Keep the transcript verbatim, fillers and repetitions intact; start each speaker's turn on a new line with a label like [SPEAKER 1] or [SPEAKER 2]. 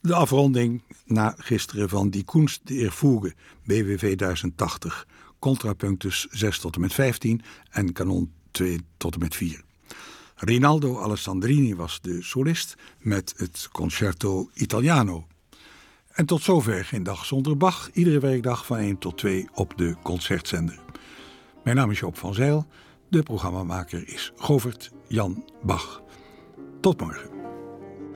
[SPEAKER 1] De afronding na gisteren van Die Kunst der Fuge, B W V duizend tachtig, contrapunctus zes tot en met vijftien en kanon twee tot en met vier. Rinaldo Alessandrini was de solist met het Concerto Italiano. En tot zover Geen Dag Zonder Bach, iedere werkdag van één tot twee op de Concertzender. Mijn naam is Joop van Zijl, de programmamaker is Govert Jan Bach. Tot morgen.